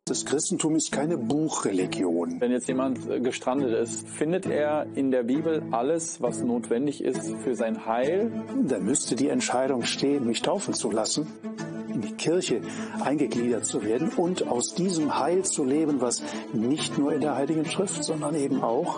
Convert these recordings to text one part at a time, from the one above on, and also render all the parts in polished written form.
Das Christentum ist keine Buchreligion. Wenn jetzt jemand gestrandet ist, findet er in der Bibel alles, was notwendig ist für sein Heil? Da müsste die Entscheidung stehen, mich taufen zu lassen, in die Kirche eingegliedert zu werden und aus diesem Heil zu leben, was nicht nur in der Heiligen Schrift, sondern eben auch.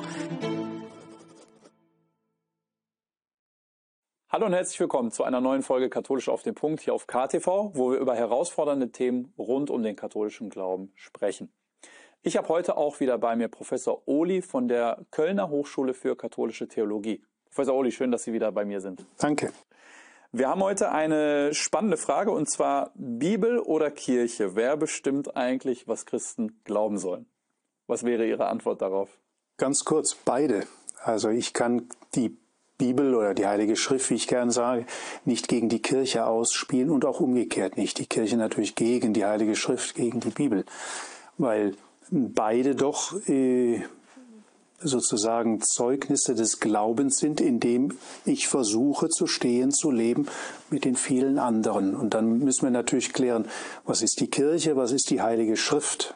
Hallo und herzlich willkommen zu einer neuen Folge Katholisch auf den Punkt hier auf KTV, wo wir über herausfordernde Themen rund um den katholischen Glauben sprechen. Ich habe heute auch wieder bei mir Professor Ohly von der Kölner Hochschule für katholische Theologie. Professor Ohly, schön, dass Sie wieder bei mir sind. Danke. Wir haben heute eine spannende Frage, und zwar Bibel oder Kirche. Wer bestimmt eigentlich, was Christen glauben sollen? Was wäre Ihre Antwort darauf? Ganz kurz, beide. Also ich kann die Bibel oder die Heilige Schrift, wie ich gern sage, nicht gegen die Kirche ausspielen und auch umgekehrt nicht. Die Kirche natürlich gegen die Heilige Schrift, gegen die Bibel, weil beide doch sozusagen Zeugnisse des Glaubens sind, indem ich versuche zu stehen, zu leben mit den vielen anderen. Und dann müssen wir natürlich klären, was ist die Kirche, was ist die Heilige Schrift?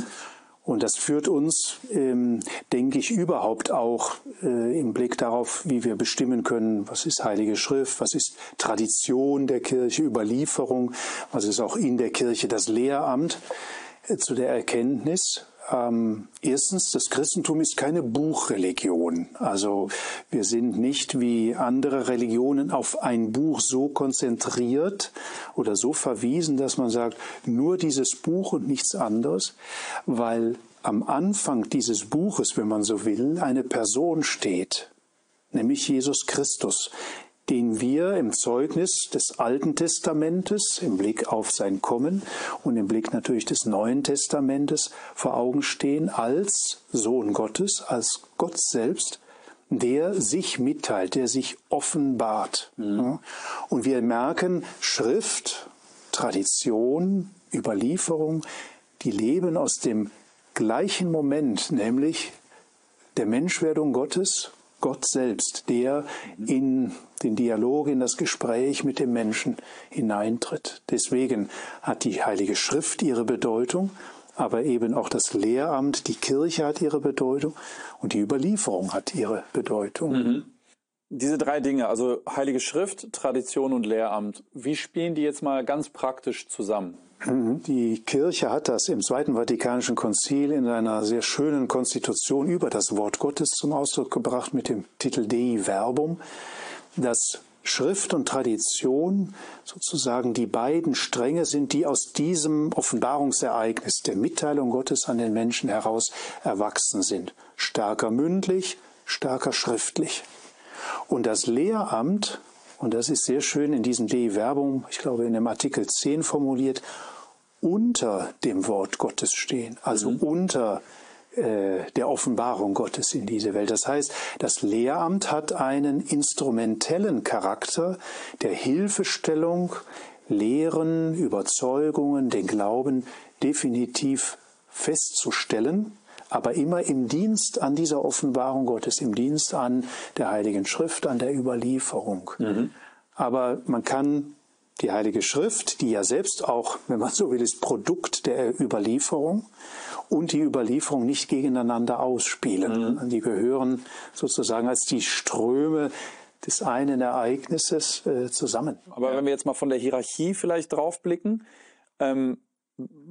Und das führt uns, denke ich, überhaupt auch im Blick darauf, wie wir bestimmen können, was ist Heilige Schrift, was ist Tradition der Kirche, Überlieferung, was ist auch in der Kirche das Lehramt, zu der Erkenntnis. Erstens, das Christentum ist keine Buchreligion. Also wir sind nicht wie andere Religionen auf ein Buch so konzentriert oder so verwiesen, dass man sagt, nur dieses Buch und nichts anderes, weil am Anfang dieses Buches, wenn man so will, eine Person steht, nämlich Jesus Christus, den wir im Zeugnis des Alten Testamentes, im Blick auf sein Kommen und im Blick natürlich des Neuen Testamentes vor Augen stehen als Sohn Gottes, als Gott selbst, der sich mitteilt, der sich offenbart. Und wir merken, Schrift, Tradition, Überlieferung, die leben aus dem gleichen Moment, nämlich der Menschwerdung Gottes, Gott selbst, der in den Dialog, in das Gespräch mit dem Menschen hineintritt. Deswegen hat die Heilige Schrift ihre Bedeutung, aber eben auch das Lehramt, die Kirche hat ihre Bedeutung und die Überlieferung hat ihre Bedeutung. Diese drei Dinge, also Heilige Schrift, Tradition und Lehramt, wie spielen die jetzt mal ganz praktisch zusammen? Die Kirche hat das im Zweiten Vatikanischen Konzil in einer sehr schönen Konstitution über das Wort Gottes zum Ausdruck gebracht mit dem Titel Dei Verbum, dass Schrift und Tradition sozusagen die beiden Stränge sind, die aus diesem Offenbarungsereignis der Mitteilung Gottes an den Menschen heraus erwachsen sind. Stärker mündlich, stärker schriftlich. Und das Lehramt, und das ist sehr schön in diesem Dei Verbum, ich glaube in dem Artikel 10 formuliert, unter dem Wort Gottes stehen, also unter der Offenbarung Gottes in diese Welt. Das heißt, das Lehramt hat einen instrumentellen Charakter der Hilfestellung, Lehren, Überzeugungen, den Glauben definitiv festzustellen, aber immer im Dienst an dieser Offenbarung Gottes, im Dienst an der Heiligen Schrift, an der Überlieferung. Aber man kann die Heilige Schrift, die ja selbst auch, wenn man so will, ist Produkt der Überlieferung, und die Überlieferung nicht gegeneinander ausspielen. Die gehören sozusagen als die Ströme des einen Ereignisses zusammen. Aber wenn wir jetzt mal von der Hierarchie vielleicht drauf blicken,